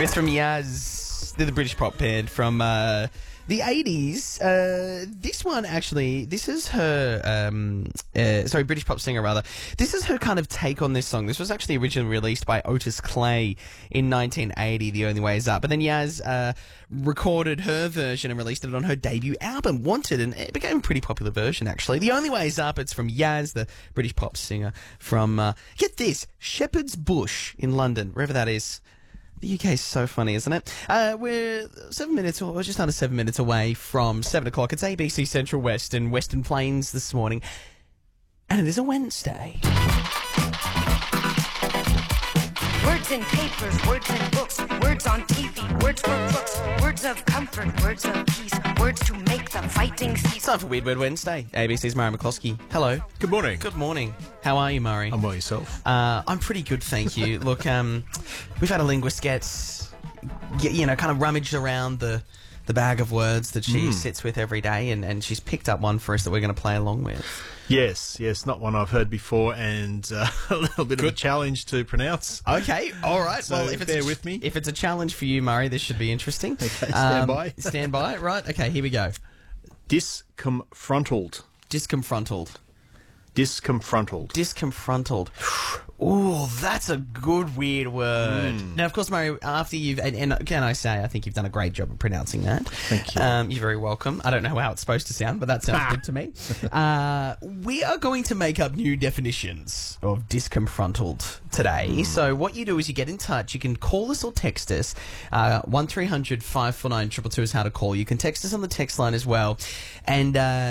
It's from Yaz. They're the British pop band from the 80s. This one, actually, this is her... British pop singer, rather. This is her kind of take on this song. This was actually originally released by Otis Clay in 1980, The Only Way Is Up. But then Yaz recorded her version and released it on her debut album, Wanted, and it became a pretty popular version, actually. The Only Way Is Up, it's from Yaz, the British pop singer from, get this, Shepherd's Bush in London, wherever that is. The UK is so funny, isn't it? We're 7 minutes, or just under 7 minutes away from 7 o'clock. It's ABC Central West and Western Plains this morning. And it is a Wednesday. Words in papers, words in books, words on TV, words for crooks, words of comfort, words of peace, words to make the fighting cease. It's time for Weird Word Wednesday. ABC's Murray McCloskey. Hello. Good morning. Good morning. How are you, Murray? I'm well, yourself? I'm pretty good, thank you. Look, we've had a linguist kind of rummaged around the bag of words that she sits with every day, and she's picked up one for us that we're going to play along with. Yes, not one I've heard before, and a little bit of a challenge to pronounce. Okay, all right. So well, if bear with me. If it's a challenge for you, Murray, this should be interesting. Okay, stand by. Stand by, right? Okay, here we go. Disconfronted. Disconfronted. Disconfronted. Disconfronted. Ooh, that's a good weird word. Now, of course, Murray, after you've... And can I say, I think you've done a great job of pronouncing that. Thank you. You're very welcome. I don't know how it's supposed to sound, but that sounds good to me. We are going to make up new definitions of disconfronted today. So what you do is you get in touch. You can call us or text us. 1300 549 222 is how to call. You can text us on the text line as well. And